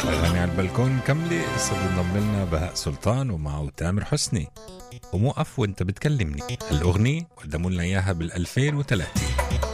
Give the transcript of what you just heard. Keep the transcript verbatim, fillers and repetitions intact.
أغاني على البلكون مكملة. لسه بينضم لنا بهاء سلطان ومعه تامر حسني وموقف وانت بتكلمني. هالأغنية قدموا لنا إياها بالألفين وثلاثة.